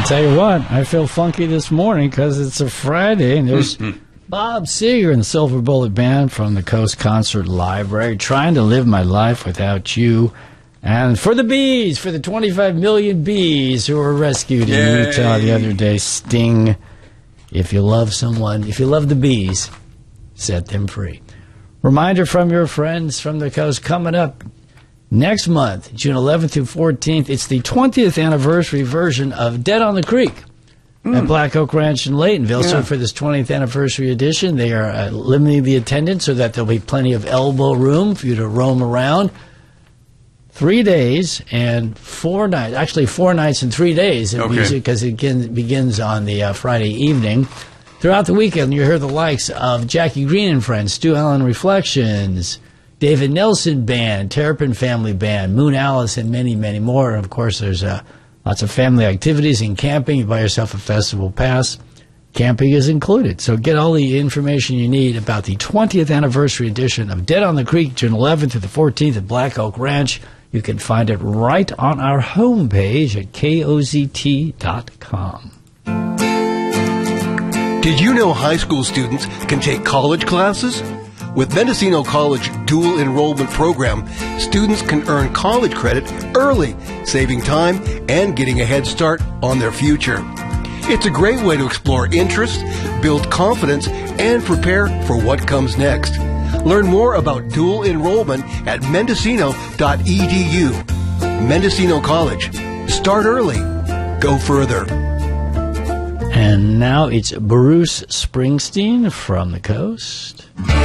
tell you what, I feel funky this morning because it's a Friday, and there's Bob Seger and the Silver Bullet Band from the Coast Concert Library, trying to live my life without you. And for the bees, for the 25 million bees who were rescued in Utah the other day, Sting. If you love someone, if you love the bees, set them free. Reminder from your friends from the coast coming up next month, June 11th through 14th. It's the 20th anniversary version of Dead on the Creek at Black Oak Ranch in Laytonville. So for this 20th anniversary edition, they are limiting the attendance so that there'll be plenty of elbow room for you to roam around. 3 days and 4 nights. Actually, 4 nights and 3 days of music, because it begins on the Friday evening. Throughout the weekend, you hear the likes of Jackie Green and Friends, Stu Allen Reflections, David Nelson Band, Terrapin Family Band, Moon Alice, and many, many more. And of course, there's lots of family activities and camping. You buy yourself a festival pass. Camping is included. So get all the information you need about the 20th anniversary edition of Dead on the Creek, June 11th to the 14th at Black Oak Ranch. You can find it right on our homepage at kozt.com. Did you know high school students can take college classes? With Mendocino College Dual Enrollment Program, students can earn college credit early, saving time and getting a head start on their future. It's a great way to explore interests, build confidence, and prepare for what comes next. Learn more about dual enrollment at mendocino.edu. Mendocino College. Start early. Go further. And now it's Bruce Springsteen from the coast.